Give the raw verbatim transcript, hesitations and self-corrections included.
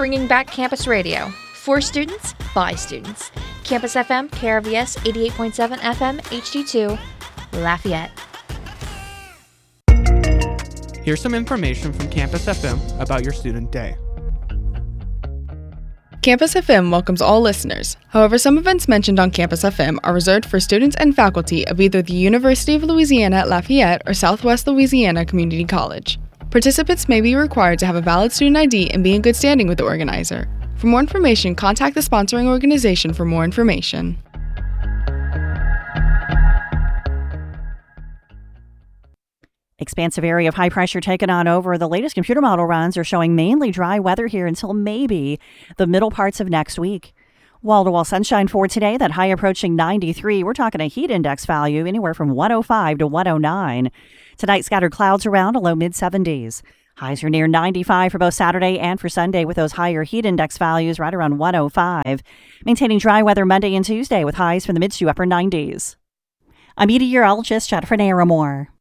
bringing back campus radio. For students, by students. Campus F M, K R V S eighty-eight point seven F M, H D two, Lafayette. Here's some information from Campus F M about your student day. Campus F M welcomes all listeners. However, some events mentioned on Campus F M are reserved for students and faculty of either the University of Louisiana at Lafayette or Southwest Louisiana Community College. Participants may be required to have a valid student I D and be in good standing with the organizer. For more information, contact the sponsoring organization for more information. Expansive area of high pressure taken on over. The latest computer model runs are showing mainly dry weather here until maybe the middle parts of next week. Wall-to-wall sunshine for today, that high approaching ninety-three. We're talking a heat index value anywhere from one oh five to one oh nine. Tonight, scattered clouds around, a low mid seventies. Highs are near ninety-five for both Saturday and for Sunday with those higher heat index values right around one oh five. Maintaining dry weather Monday and Tuesday with highs from the mid to upper nineties. I'm meteorologist Jennifer Naramore.